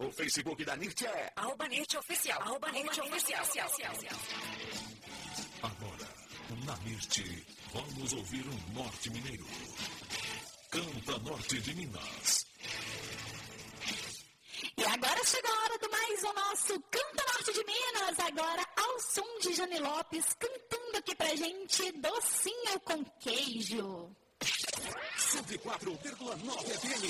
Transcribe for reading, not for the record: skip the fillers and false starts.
O Facebook da NIRT é @NIRTOficial. Agora, na NIRT, vamos ouvir um norte mineiro. Canta Norte de Minas. E agora chegou a hora do mais o nosso Canta Norte de Minas. Agora ao som de Jane Lopes cantando aqui pra gente Docinho com Queijo. 104,9 FM.